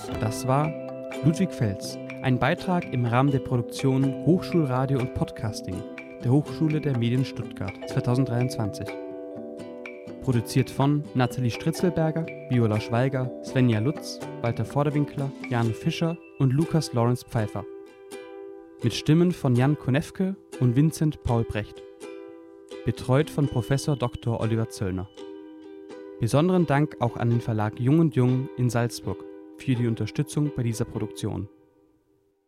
Das war Ludwig Fels, ein Beitrag im Rahmen der Produktion Hochschulradio und Podcasting der Hochschule der Medien Stuttgart 2023. Produziert von Nathalie Stritzelberger, Viola Schweiger, Svenja Lutz, Walter Vorderwinkler, Jan Fischer und Lukas Lawrence Pfeiffer. Mit Stimmen von Jan Konefke und Vincent Paul Brecht. Betreut von Prof. Dr. Oliver Zöllner. Besonderen Dank auch an den Verlag Jung und Jung in Salzburg für die Unterstützung bei dieser Produktion.